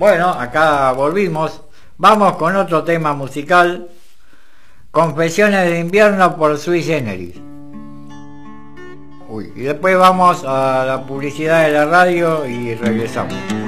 Bueno, acá volvimos. Vamos con otro tema musical. Confesiones de invierno por Sui Generis. Y después vamos a la publicidad de la radio y regresamos.